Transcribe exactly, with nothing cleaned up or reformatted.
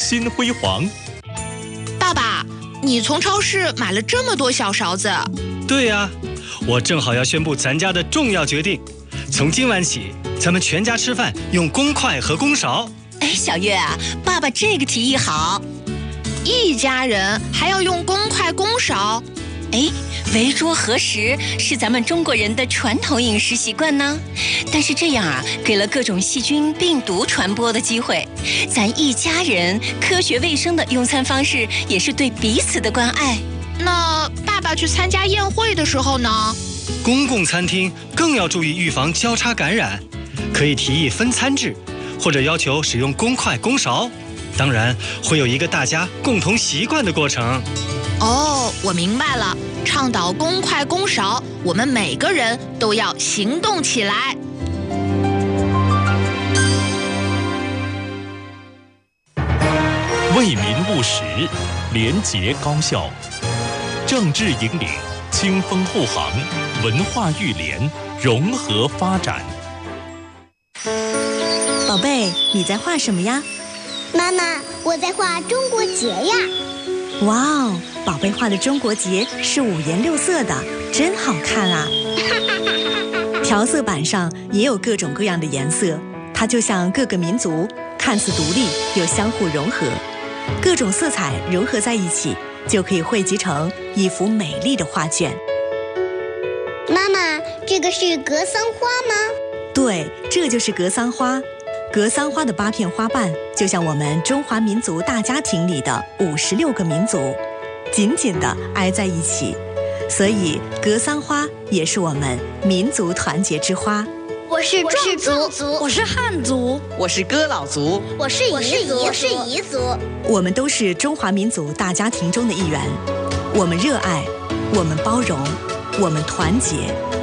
新辉煌。 爸爸，你从超市买了这么多小勺子？ 对呀、啊，我正好要宣布咱家的重要决定，从今晚起，咱们全家吃饭用公筷和公勺。 哎，小月啊，爸爸这个提议好。 一家人还要用公筷公勺？ 哎，围桌合食是咱们中国人的传统饮食习惯呢，但是这样啊，给了各种细菌、病毒传播的机会。咱一家人科学卫生的用餐方式，也是对彼此的关爱。 那爸爸去参加宴会的时候呢？ 公共餐厅更要注意预防交叉感染，可以提议分餐制，或者要求使用公筷公勺。当然，会有一个大家共同习惯的过程。 哦，我明白了，倡导公筷公勺，我们每个人都要行动起来。 为民务实，廉洁高效，政治引领，清风护航，文化育联，融合发展。 宝贝，你在画什么呀？ 妈妈，我在画中国结呀。 哇哦，宝贝画的中国结是五颜六色的，真好看啊！调色板上也有各种各样的颜色，它就像各个民族，看似独立又相互融合，各种色彩融合在一起，就可以汇集成一幅美丽的画卷。 妈妈，这个是格桑花吗？ 对，这就是格桑花。格桑花的八片花瓣，就像我们中华民族大家庭里的五十六个民族，紧紧地挨在一起，所以格桑花也是我们民族团结之花。 我是壮族， 我是汉族， 我是哥老族， 我是彝族，我是彝族。 我们都是中华民族大家庭中的一员，我们热爱，我们包容，我们团结。